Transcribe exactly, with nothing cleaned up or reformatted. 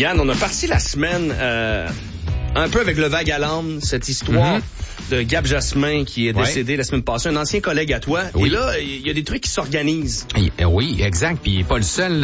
Yann, on a parti la semaine euh, un peu avec le vague à l'âme, cette histoire mm-hmm. de Gab Jasmin qui est décédé ouais. la semaine passée, un ancien collègue à toi. Oui. Et là, il y a des trucs qui s'organisent. Oui, exact. Puis il n'est pas le seul.